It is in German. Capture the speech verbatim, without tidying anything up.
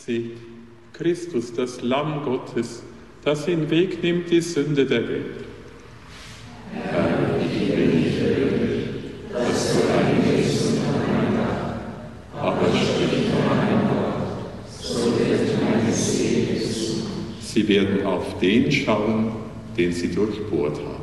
Seht, Christus, das Lamm Gottes, das hinwegnimmt die Sünde der Welt. Herr, ich bin nicht würdig, dass du eingehst unter mein Dach, aber sprich nur ein Wort, so wird meine Seele gesund. Sie werden auf den schauen, den sie durchbohrt haben.